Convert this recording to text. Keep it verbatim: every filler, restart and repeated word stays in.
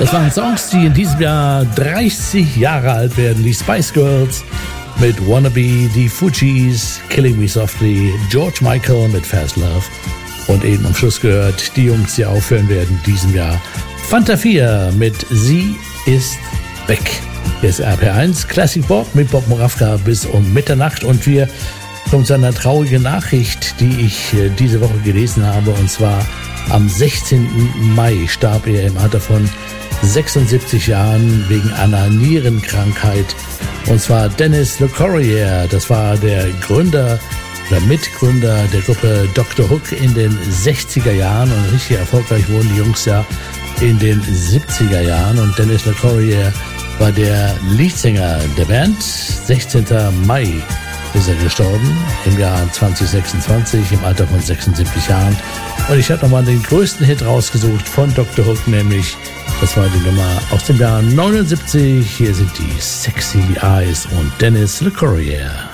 Das waren Songs, die in diesem Jahr dreißig Jahre alt werden. Die Spice Girls mit Wannabe, die Fugees, Killing Me Softly, George Michael mit Fast Love und eben am Schluss gehört die Jungs, die aufhören werden in diesem Jahr. Fanta vier mit Sie ist weg. Hier ist R P eins Classic Bob mit Bob Moravka bis um Mitternacht und wir kommen zu einer traurigen Nachricht, die ich diese Woche gelesen habe, und zwar am sechzehnten Mai starb er im Alter von sechsundsiebzig Jahren wegen einer Nierenkrankheit, und zwar Dennis LeCourrier. Das war der Gründer oder Mitgründer der Gruppe Doktor Hook in den sechziger Jahren, und richtig erfolgreich wurden die Jungs ja in den siebziger Jahren, und Dennis LeCourrier war der Leadsänger der Band. sechzehnten Mai ist er gestorben, im Jahr zwanzig sechsundzwanzig, im Alter von sechsundsiebzig Jahren. Und ich habe nochmal den größten Hit rausgesucht von Doktor Hook, nämlich, das war die Nummer aus dem Jahr neunundsiebzig. Hier sind die Sexy Eyes und Dennis LeCourrier.